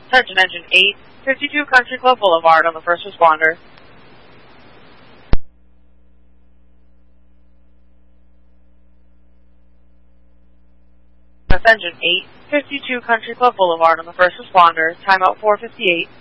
Attention Engine 8, 52 Country Club Boulevard on the first responder. That's Engine 8, 52 Country Club Boulevard on the first responder, timeout 4:58.